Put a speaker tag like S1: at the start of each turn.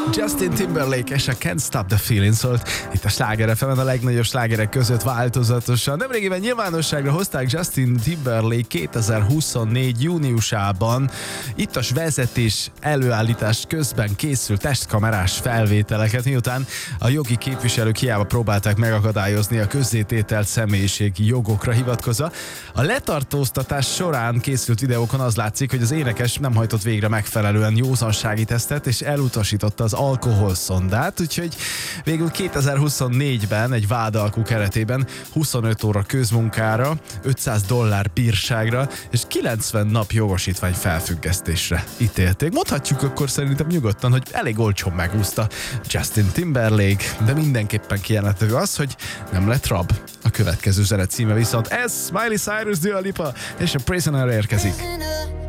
S1: Justin Timberlake és a Can't Stop the Feeling szólt itt a Sláger FM-en a legnagyobb slágerek között változatosan. Nemrégiben nyilvánosságra hozták Justin Timberlake 2024 júniusában ittas vezetés előállítás közben készült testkamerás felvételeket, miután a jogi képviselők hiába próbálták megakadályozni a közzétételt személyiségi jogokra hivatkozva. A letartóztatás során készült videókon az látszik, hogy az énekes nem hajtott végre megfelelően józansági tesztet, és elutasította az alkoholszondát, úgyhogy végül 2024-ben egy vádalkú keretében 25 óra közmunkára, $500 bírságra és 90 nap jogosítvány felfüggesztésre ítélték. Mondhatjuk akkor szerintem nyugodtan, hogy elég olcsón megúszta Justin Timberlake, de mindenképpen kijelenthető az, hogy nem lett rab. A következő zene címe viszont ez, Miley Cyrus, Dua Lipa és a Prisoner érkezik.